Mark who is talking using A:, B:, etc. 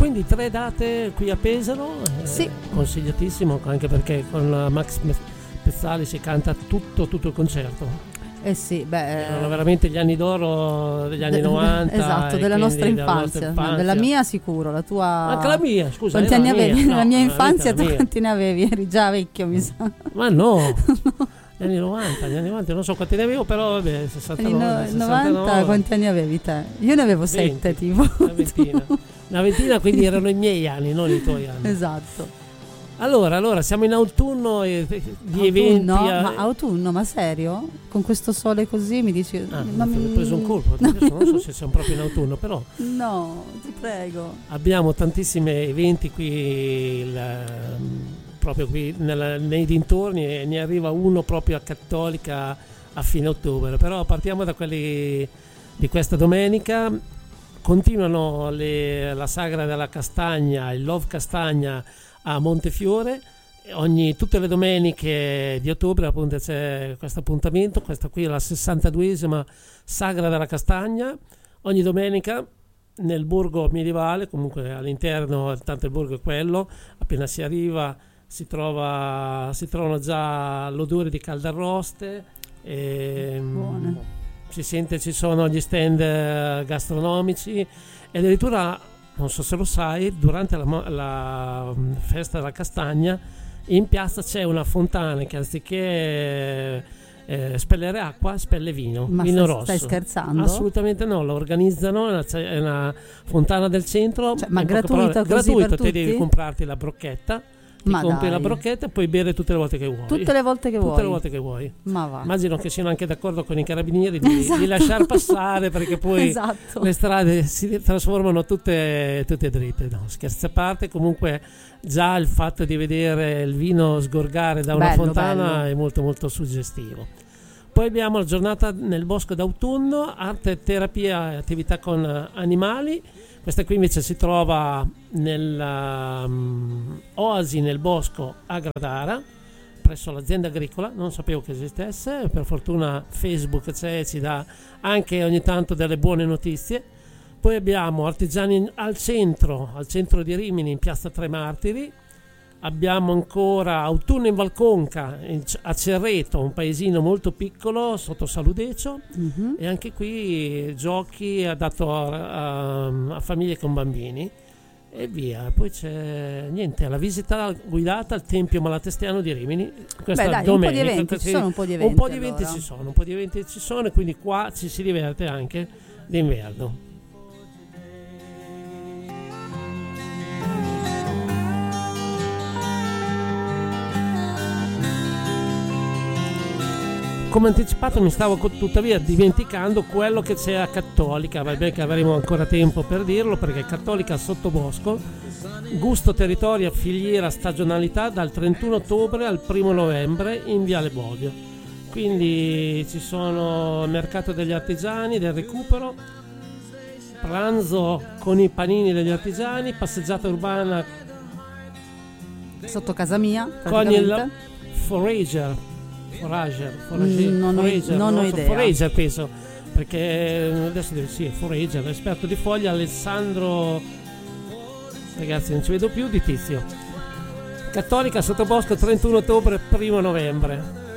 A: quindi 3 date qui a Pesaro,
B: Sì.
A: consigliatissimo, anche perché con Max Pezzali si canta tutto il concerto.
B: Sì,
A: Erano veramente gli anni d'oro degli anni 90.
B: Esatto, della nostra infanzia. Della mia sicuro, la tua...
A: Anche la mia, scusa.
B: Quanti anni avevi?
A: No,
B: la mia infanzia tu
A: mia.
B: quanti ne avevi? Eri già vecchio, mi sa.
A: Ma no, gli anni 90, non so quanti ne avevo, però vabbè, 69,
B: 90, quanti anni avevi te? Io ne avevo 7 tipo.
A: Una ventina, quindi erano i miei anni, non i tuoi anni.
B: Esatto.
A: Allora, siamo in autunno e di eventi.
B: Ma autunno, ma serio? Con questo sole così mi dici?
A: Mi ho preso un colpo, adesso non so se siamo proprio in autunno, però.
B: No, ti prego.
A: Abbiamo tantissimi eventi qui, proprio qui nei dintorni, e ne arriva uno proprio a Cattolica a fine ottobre. Però partiamo da quelli di questa domenica. Continuano la sagra della castagna, il Love Castagna a Montefiore. Tutte le domeniche di ottobre appunto c'è questo appuntamento. Questa qui è la 62esima sagra della castagna. Ogni domenica nel borgo medievale, comunque all'interno, tanto il borgo è quello, appena si arriva si trovano già l'odore di caldarroste,
B: buone.
A: Si sente, ci sono gli stand gastronomici, e addirittura, non so se lo sai, durante la festa della castagna in piazza c'è una fontana che anziché spellere acqua spelle vino, vino rosso.
B: Stai scherzando?
A: Assolutamente no, lo organizzano, è una fontana del centro,
B: ma gratuito per
A: te
B: tutti?
A: Devi comprarti la brocchetta. Compri la brocchetta e puoi bere tutte le volte che vuoi.
B: Tutte le volte che vuoi. Ma va.
A: Immagino che siano anche d'accordo con i carabinieri di lasciar passare, perché poi le strade si trasformano tutte dritte. No, scherzi a parte, comunque già il fatto di vedere il vino sgorgare da una fontana è molto molto suggestivo. Poi abbiamo la giornata nel bosco d'autunno, arte, terapia e attività con animali. Questa qui invece si trova nella Oasi nel bosco a Gradara, presso l'azienda agricola. Non sapevo che esistesse, per fortuna Facebook ci dà anche ogni tanto delle buone notizie. Poi abbiamo artigiani al centro di Rimini, in piazza Tre Martiri. Abbiamo ancora Autunno in Valconca, a Cerreto, un paesino molto piccolo sotto Saludecio, e anche qui giochi adatto a famiglie con bambini e via. Poi c'è la visita guidata al Tempio Malatestiano di Rimini. Questa domenica
B: un po' di eventi
A: ci sono, e quindi qua ci si diverte anche d'inverno. Come anticipato, mi stavo tuttavia dimenticando quello che c'è a Cattolica. Vabbè, che avremo ancora tempo per dirlo, perché Cattolica Sottobosco, gusto, territorio, filiera, stagionalità, dal 31 ottobre al 1 novembre in Viale Bobbio. Quindi ci sono mercato degli artigiani, del recupero, pranzo con i panini degli artigiani, passeggiata urbana
B: sotto casa mia
A: con il forager, non ho idea. Forager penso, perché adesso sì, forager, esperto di foglia, Alessandro, ragazzi non ci vedo più, di Tizio. Cattolica Sottobosco, 31 ottobre, 1 novembre.